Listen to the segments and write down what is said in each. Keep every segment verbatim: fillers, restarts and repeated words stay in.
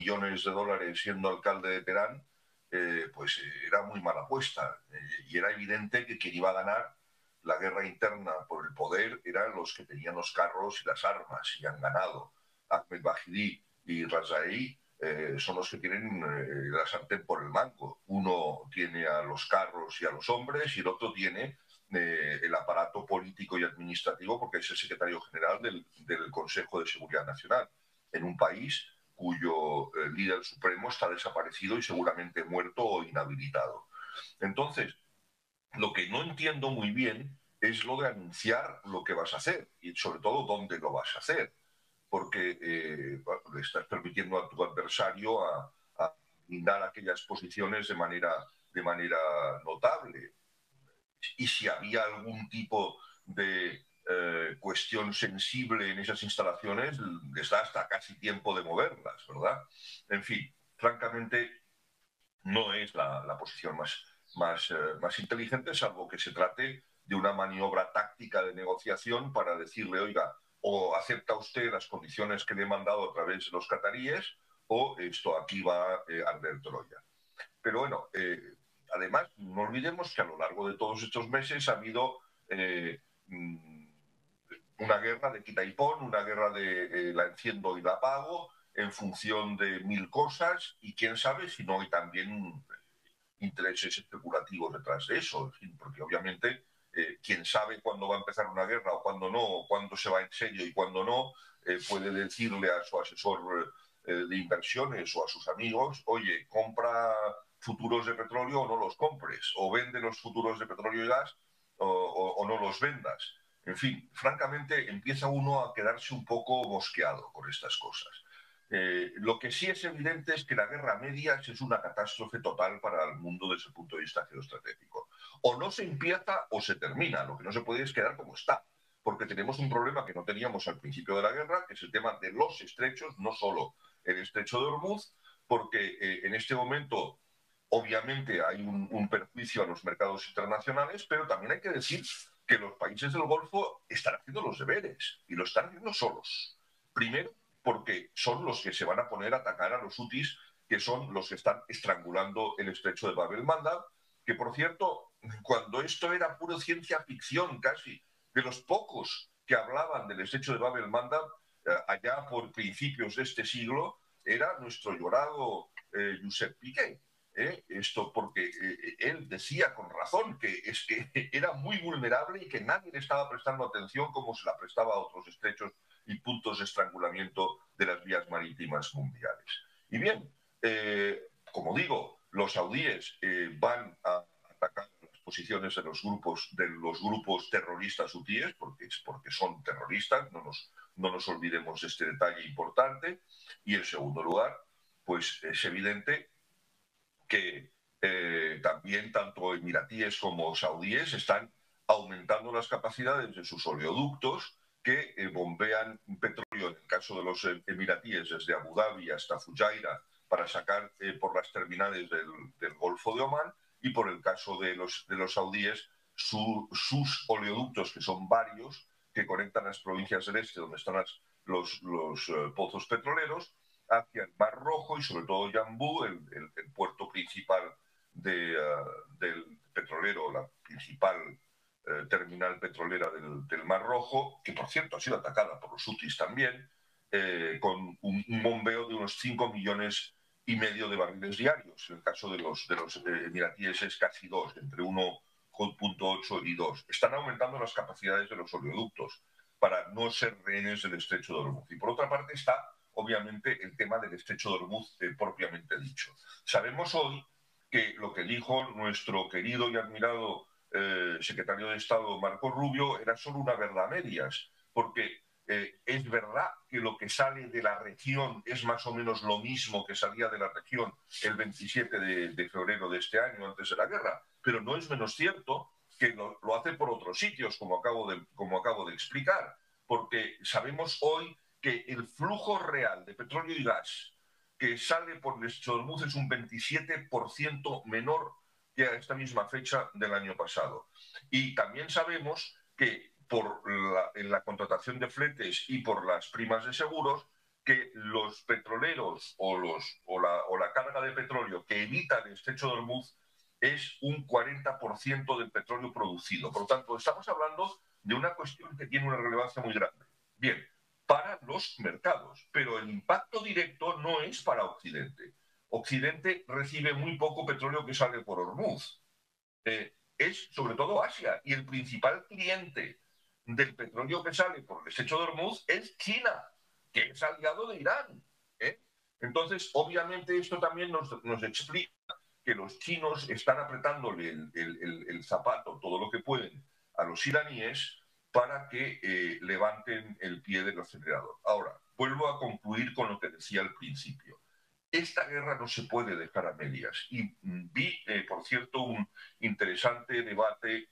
millones de dólares siendo alcalde de Teherán, eh, pues eh, era muy mala apuesta. Eh, y era evidente que quien iba a ganar la guerra interna por el poder eran los que tenían los carros y las armas y han ganado. Ahmed Bahidi y Razaei eh, son los que tienen eh, la sartén por el mango. Uno tiene a los carros y a los hombres y el otro tiene eh, el aparato político y administrativo porque es el secretario general del, del Consejo de Seguridad Nacional en un país cuyo eh, líder supremo está desaparecido y seguramente muerto o inhabilitado. Entonces, lo que no entiendo muy bien es lo de anunciar lo que vas a hacer y sobre todo dónde lo vas a hacer, porque eh, le estás permitiendo a tu adversario a, a brindar aquellas posiciones de manera, de manera notable. Y si había algún tipo de eh, cuestión sensible en esas instalaciones, les da hasta casi tiempo de moverlas, ¿verdad? En fin, francamente, no es la, la posición más, más, eh, más inteligente, salvo que se trate de una maniobra táctica de negociación para decirle, oiga, o acepta usted las condiciones que le he mandado a través de los cataríes, o esto aquí va eh, a arder Troya. Pero bueno, eh, además, no olvidemos que a lo largo de todos estos meses ha habido eh, una guerra de quita y pon, una guerra de eh, la enciendo y la apago, en función de mil cosas, y quién sabe si no hay también intereses especulativos detrás de eso, en fin, porque obviamente eh, quien sabe cuándo va a empezar una guerra o cuándo no, o cuándo se va en serio y cuándo no, eh, puede decirle a su asesor eh, de inversiones o a sus amigos, oye, compra futuros de petróleo o no los compres, o vende los futuros de petróleo y gas o, o, o no los vendas. En fin, francamente empieza uno a quedarse un poco mosqueado con estas cosas. Eh, lo que sí es evidente es que la guerra a medias es una catástrofe total para el mundo desde el punto de vista geoestratégico. O no se empieza o se termina. Lo que no se puede es quedar como está, porque tenemos un problema que no teníamos al principio de la guerra, que es el tema de los estrechos, no solo el estrecho de Hormuz, porque eh, en este momento obviamente hay un, un perjuicio a los mercados internacionales, pero también hay que decir que los países del Golfo están haciendo los deberes y lo están haciendo solos. Primero, porque son los que se van a poner a atacar a los hutis, que son los que están estrangulando el estrecho de Bab el-Mandab, que por cierto, cuando esto era pura ciencia ficción casi, de los pocos que hablaban del estrecho de Bab el-Mandab, eh, allá por principios de este siglo, era nuestro llorado eh, Josep Piqué. ¿Eh? Esto porque eh, él decía con razón que es que era muy vulnerable y que nadie le estaba prestando atención como se la prestaba a otros estrechos y puntos de estrangulamiento de las vías marítimas mundiales. Y bien, eh, como digo, los saudíes eh, van a atacar las posiciones de los grupos, de los grupos terroristas hutíes, porque, porque son terroristas, no nos, no nos olvidemos de este detalle importante. Y en segundo lugar, pues es evidente que eh, también tanto emiratíes como saudíes están aumentando las capacidades de sus oleoductos que eh, bombean petróleo, en el caso de los emiratíes, desde Abu Dhabi hasta Fujairah, para sacar eh, por las terminales del, del Golfo de Omán, y por el caso de los, de los saudíes, su, sus oleoductos, que son varios, que conectan las provincias del este, donde están las, los, los uh, pozos petroleros, hacia el Mar Rojo y sobre todo Yambú, el, el, el puerto principal de, uh, del petrolero, la principal uh, terminal petrolera del, del Mar Rojo, que por cierto ha sido atacada por los hutis también, eh, con un, un bombeo de unos cinco millones y medio de barriles diarios. En el caso de los, de los eh, emiratíes es casi dos, entre uno punto ocho y dos. Están aumentando las capacidades de los oleoductos para no ser rehenes del estrecho de Hormuz. Y por otra parte está obviamente el tema del estrecho de Hormuz eh, propiamente dicho. Sabemos hoy que lo que dijo nuestro querido y admirado eh, secretario de Estado Marco Rubio era solo una verdad a medias, porque eh, es verdad que lo que sale de la región es más o menos lo mismo que salía de la región el veintisiete de, de febrero de este año, antes de la guerra, pero no es menos cierto que lo, lo hace por otros sitios, como acabo, de, como acabo de explicar, porque sabemos hoy que el flujo real de petróleo y gas que sale por el estrecho de Hormuz es un veintisiete por ciento menor que a esta misma fecha del año pasado. Y también sabemos que por la, en la contratación de fletes y por las primas de seguros, que los petroleros o, los, o, la, o la carga de petróleo que evita el estrecho de Hormuz es un cuarenta por ciento del petróleo producido. Por lo tanto, estamos hablando de una cuestión que tiene una relevancia muy grande. Bien, para los mercados, pero el impacto directo no es para Occidente. Occidente recibe muy poco petróleo que sale por Hormuz. Eh, es sobre todo Asia, y el principal cliente del petróleo que sale por el estrecho de Hormuz es China, que es aliado de Irán. ¿eh? Entonces, obviamente, esto también nos, nos explica que los chinos están apretándole el, el, el, el zapato todo lo que pueden a los iraníes para que eh, levanten el pie del acelerador. Ahora, vuelvo a concluir con lo que decía al principio. Esta guerra no se puede dejar a medias. Y vi, eh, por cierto, un interesante debate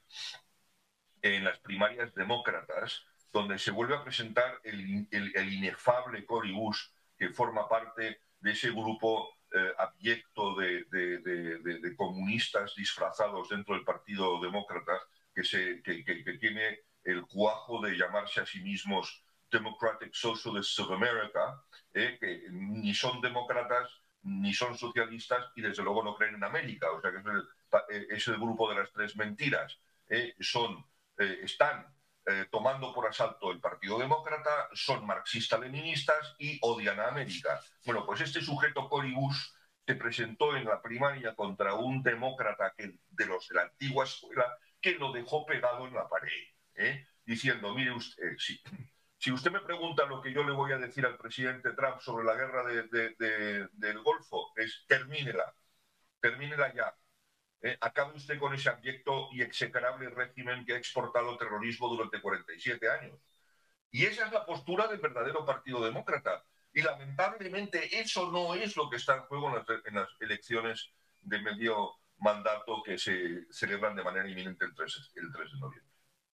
en las primarias demócratas, donde se vuelve a presentar el, el, el inefable Cory Bush, que forma parte de ese grupo eh, abyecto de, de, de, de, de comunistas disfrazados dentro del Partido Demócrata, que, se, que, que, que tiene el cuajo de llamarse a sí mismos Democratic Socialists of America, eh, que ni son demócratas ni son socialistas y desde luego no creen en América. O sea que es el, es el grupo de las tres mentiras. Eh, son, eh, están eh, tomando por asalto el Partido Demócrata, son marxistas-leninistas y odian a América. Bueno, pues este sujeto, Cory Bush, se presentó en la primaria contra un demócrata que, de los de la antigua escuela, que lo dejó pegado en la pared, ¿eh? diciendo, mire usted, eh, sí, si usted me pregunta lo que yo le voy a decir al presidente Trump sobre la guerra de, de, de, del Golfo, es termínela, termínela ya. Eh, acabe usted con ese abyecto y execrable régimen que ha exportado terrorismo durante cuarenta y siete años. Y esa es la postura del verdadero Partido Demócrata. Y lamentablemente eso no es lo que está en juego en las, en las elecciones de medio mandato que se celebran de manera inminente el tres, el tres de noviembre.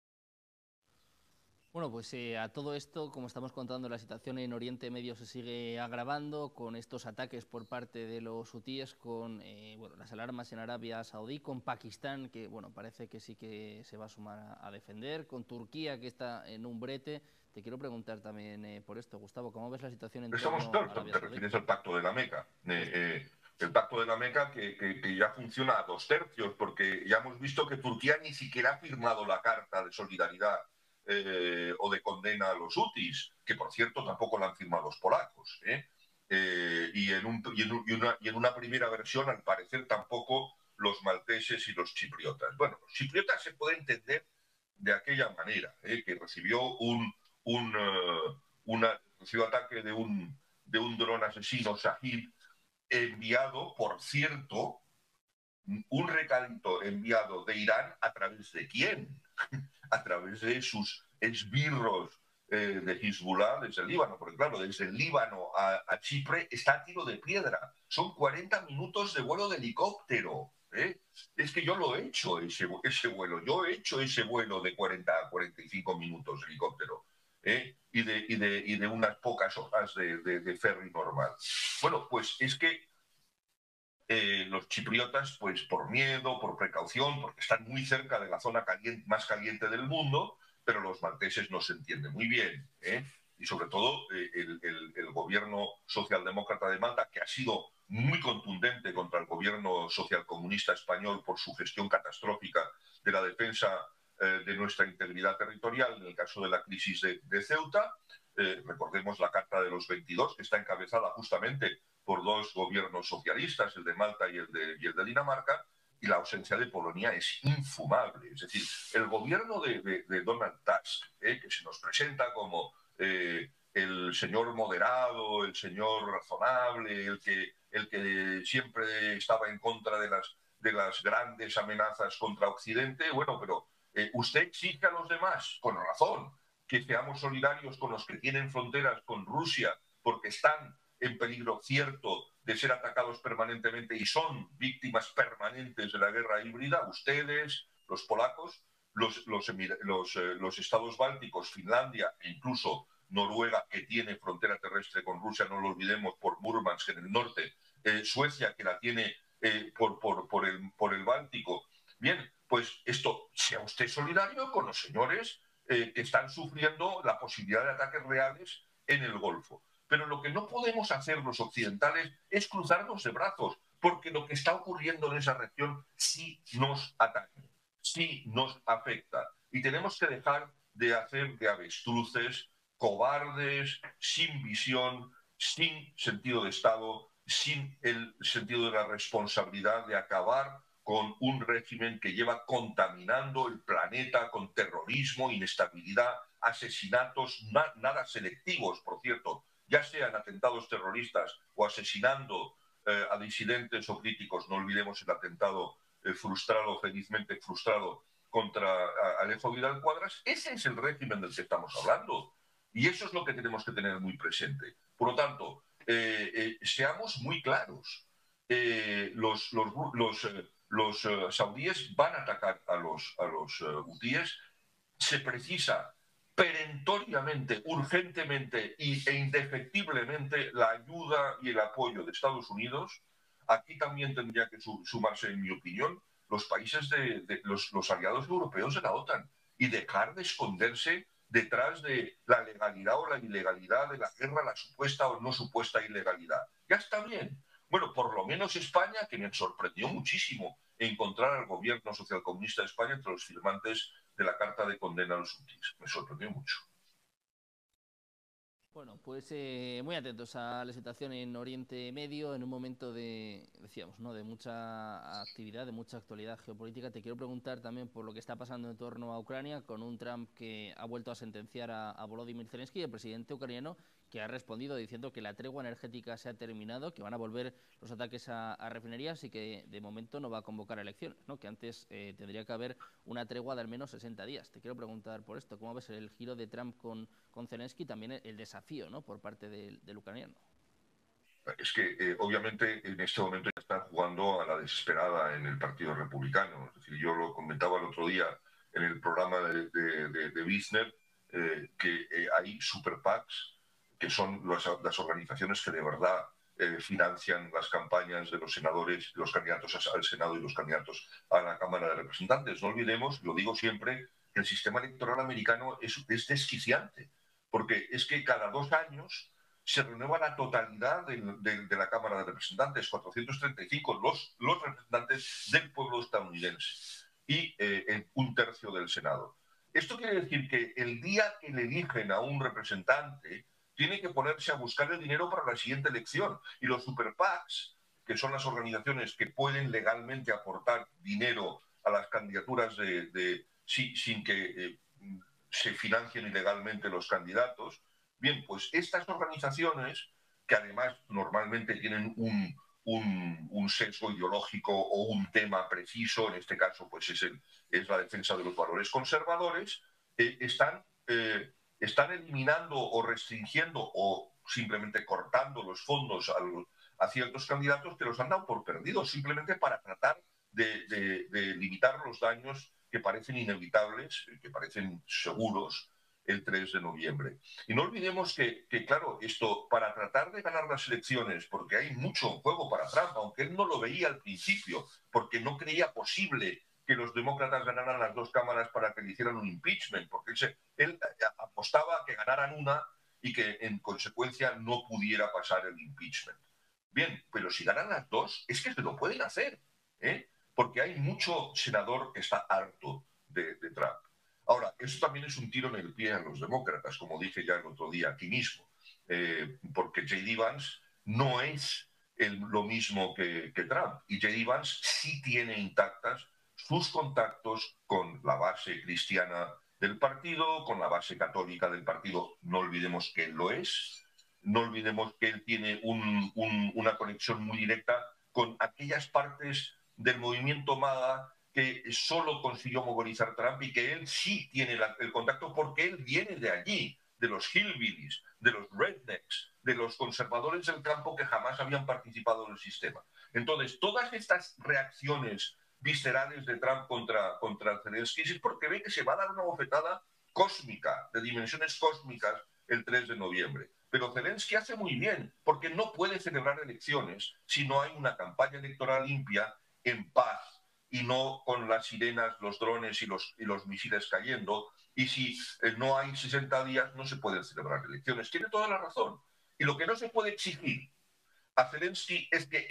Bueno, pues eh, a todo esto, como estamos contando, la situación en Oriente Medio se sigue agravando con estos ataques por parte de los hutíes, con eh, bueno, las alarmas en Arabia Saudí, con Pakistán, que bueno, parece que sí que se va a sumar a, a defender, con Turquía, que está en un brete. Te quiero preguntar también eh, por esto, Gustavo, ¿cómo ves la situación en Estamos, torno claro, a Arabia te Saudí? refieres al Pacto de la Meca. Eh, eh, el Pacto de la Meca que, que, que ya funciona a dos tercios, porque ya hemos visto que Turquía ni siquiera ha firmado la carta de solidaridad eh, o de condena a los hutis, que por cierto tampoco la han firmado los polacos. ¿eh? Eh, y, en un, y, en un, y, una, y en una primera versión, al parecer, tampoco los malteses y los chipriotas. Bueno, los chipriotas se puede entender de aquella manera, ¿eh? que recibió un, un, uh, una, recibió ataque de un, de un dron asesino Shahid, enviado, por cierto, un recadito enviado de Irán a través de quién? A través de sus esbirros eh, de Hezbollah desde el Líbano, porque claro, desde el Líbano a, a Chipre está a tiro de piedra. Son cuarenta minutos de vuelo de helicóptero. ¿eh? Es que yo lo he hecho, ese, ese vuelo. Yo he hecho ese vuelo de cuarenta a cuarenta y cinco minutos de helicóptero. ¿eh? Y, de, y, de, y de unas pocas horas de, de, de ferry normal. Bueno, pues es que eh, los chipriotas, pues por miedo, por precaución, porque están muy cerca de la zona caliente, más caliente del mundo, pero los malteses no se entienden muy bien. ¿eh? Y sobre todo eh, el, el, el gobierno socialdemócrata de Malta, que ha sido muy contundente contra el gobierno socialcomunista español por su gestión catastrófica de la defensa eh, de nuestra integridad territorial en el caso de la crisis de, de Ceuta. Eh, recordemos la Carta de los veintidós, que está encabezada justamente por dos gobiernos socialistas, el de Malta y el de, y el de Dinamarca, y la ausencia de Polonia es infumable. Es decir, el gobierno de, de, de Donald Tusk, eh, que se nos presenta como eh, el señor moderado, el señor razonable, el que, el que siempre estaba en contra de las, de las grandes amenazas contra Occidente, bueno, pero eh, usted exige a los demás, con razón, que seamos solidarios con los que tienen fronteras con Rusia, porque están en peligro cierto de ser atacados permanentemente y son víctimas permanentes de la guerra híbrida, ustedes, los polacos, los, los, los, eh, los estados bálticos, Finlandia e incluso Noruega, que tiene frontera terrestre con Rusia, no lo olvidemos, por Murmansk en el norte, eh, Suecia, que la tiene eh, por, por, por, el, por el Báltico. Bien, pues esto, sea usted solidario con los señores eh, que están sufriendo la posibilidad de ataques reales en el Golfo. Pero lo que no podemos hacer los occidentales es cruzarnos de brazos, porque lo que está ocurriendo en esa región sí nos atañe, sí nos afecta. Y tenemos que dejar de hacer de avestruces cobardes, sin visión, sin sentido de Estado, sin el sentido de la responsabilidad de acabar con un régimen que lleva contaminando el planeta con terrorismo, inestabilidad, asesinatos, na nada selectivos, por cierto, ya sean atentados terroristas o asesinando eh, a disidentes o críticos. No olvidemos el atentado eh, frustrado, felizmente frustrado, contra Alejo Vidal Cuadras. Ese es el régimen del que estamos hablando. Y eso es lo que tenemos que tener muy presente. Por lo tanto, eh, eh, seamos muy claros. Eh, los los, los, eh, los eh, saudíes van a atacar a los, a los uh, hutíes. Se precisa perentoriamente, urgentemente y, e indefectiblemente la ayuda y el apoyo de Estados Unidos. Aquí también tendría que su, sumarse, en mi opinión, los países de, de los, los aliados europeos de la OTAN y dejar de esconderse detrás de la legalidad o la ilegalidad de la guerra, la supuesta o no supuesta ilegalidad. Ya está bien. Bueno, por lo menos España, que me sorprendió muchísimo encontrar al gobierno socialcomunista de España entre los firmantes de la carta de condena a los hutíes. Me sorprendió mucho. Bueno, pues eh, muy atentos a la situación en Oriente Medio, en un momento de, decíamos, ¿no?, de mucha actividad, de mucha actualidad geopolítica. Te quiero preguntar también por lo que está pasando en torno a Ucrania, con un Trump que ha vuelto a sentenciar a, a Volodymyr Zelensky, el presidente ucraniano, que ha respondido diciendo que la tregua energética se ha terminado, que van a volver los ataques a, a refinerías y que de momento no va a convocar elecciones, ¿no?, que antes eh, tendría que haber una tregua de al menos sesenta días. Te quiero preguntar por esto, ¿cómo ves el giro de Trump con, con Zelensky, también el desafío, ¿no?, por parte del, del ucraniano? Es que eh, obviamente en este momento ya están jugando a la desesperada en el Partido Republicano. Es decir, yo lo comentaba el otro día en el programa de, de, de, de Wisner, eh, que eh, hay super PACs, que son las, las organizaciones que de verdad eh, financian las campañas de los senadores, los candidatos al Senado y los candidatos a la Cámara de Representantes. No olvidemos, lo digo siempre, que el sistema electoral americano es, es desquiciante, porque es que cada dos años se renueva la totalidad de, de, de la Cámara de Representantes, cuatrocientos treinta y cinco, los, los representantes del pueblo estadounidense, y eh, un tercio del Senado. Esto quiere decir que el día que le eligen a un representante, tiene que ponerse a buscar el dinero para la siguiente elección. Y los super PACs, que son las organizaciones que pueden legalmente aportar dinero a las candidaturas de, de, sin, sin que eh, se financien ilegalmente los candidatos. Bien, pues estas organizaciones, que además normalmente tienen un, un, un sesgo ideológico o un tema preciso, en este caso pues es, el, es la defensa de los valores conservadores, eh, están, eh, están eliminando o restringiendo o simplemente cortando los fondos a, los, a ciertos candidatos que los han dado por perdidos, simplemente para tratar de, de, de limitar los daños que parecen inevitables, que parecen seguros, el tres de noviembre. Y no olvidemos que, que, claro, esto para tratar de ganar las elecciones, porque hay mucho en juego para Trump, aunque él no lo veía al principio, porque no creía posible que los demócratas ganaran las dos cámaras para que le hicieran un impeachment, porque él, se, él apostaba a que ganaran una y que en consecuencia no pudiera pasar el impeachment. Bien, pero si ganan las dos, es que se lo pueden hacer, ¿eh? Porque hay mucho senador que está harto de, de Trump. Ahora, eso también es un tiro en el pie a los demócratas, como dije ya el otro día aquí mismo, eh, porque J D Vance no es el, lo mismo que, que Trump, y J D Vance sí tiene intactas sus contactos con la base cristiana del partido, con la base católica del partido. No olvidemos que él lo es, no olvidemos que él tiene un, un, una conexión muy directa con aquellas partes del movimiento MAGA que solo consiguió movilizar Trump y que él sí tiene la, el contacto porque él viene de allí, de los hillbillies, de los rednecks, de los conservadores del campo que jamás habían participado en el sistema. Entonces, todas estas reacciones viscerales de Trump contra, contra Zelensky es porque ve que se va a dar una bofetada cósmica, de dimensiones cósmicas, el tres de noviembre. Pero Zelensky hace muy bien, porque no puede celebrar elecciones si no hay una campaña electoral limpia, en paz, y no con las sirenas, los drones y los, y los misiles cayendo. Y si eh, no hay sesenta días, no se pueden celebrar elecciones. Tiene toda la razón. Y lo que no se puede exigir a Zelensky es que